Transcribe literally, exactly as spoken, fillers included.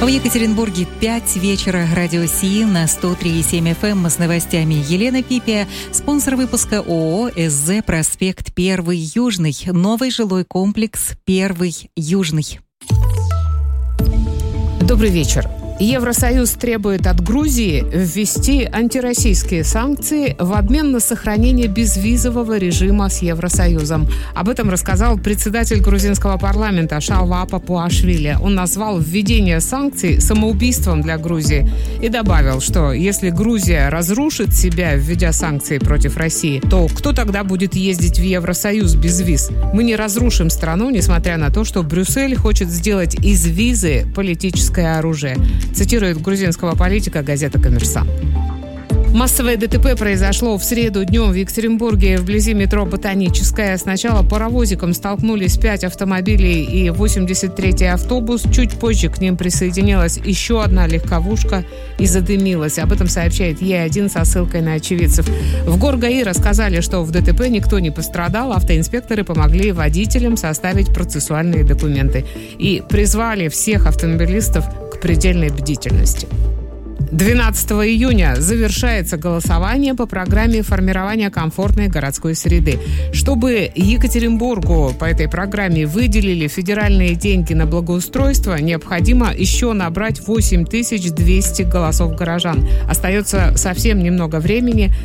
В Екатеринбурге пять вечера. Радио СИИ на сто три и семь эф эм с новостями. Елена Пипия. Спонсор выпуска ООО «СЗ Проспект Первый Южный». Новый жилой комплекс «Первый Южный». Добрый вечер. Евросоюз требует от Грузии ввести антироссийские санкции в обмен на сохранение безвизового режима с Евросоюзом. Об этом рассказал председатель грузинского парламента Шалва Папуашвили. Он назвал введение санкций самоубийством для Грузии и добавил, что если Грузия разрушит себя, введя санкции против России, то кто тогда будет ездить в Евросоюз без виз? Мы не разрушим страну, несмотря на то, что Брюссель хочет сделать из визы политическое оружие. Цитирует грузинского политика газета «Коммерсант». Массовое ДТП произошло в среду днем в Екатеринбурге вблизи метро «Ботаническая». Сначала паровозиком столкнулись пять автомобилей и восемьдесят третий автобус. Чуть позже к ним присоединилась еще одна легковушка и задымилась. Об этом сообщает Е один со ссылкой на очевидцев. В ГОРГАИ рассказали, что в ДТП никто не пострадал. Автоинспекторы помогли водителям составить процессуальные документы и призвали всех автомобилистов к предельной бдительности. двенадцатого июня завершается голосование по программе формирования комфортной городской среды. Чтобы Екатеринбургу по этой программе выделили федеральные деньги на благоустройство, необходимо еще набрать восемь тысяч двести голосов горожан. Остается совсем немного времени.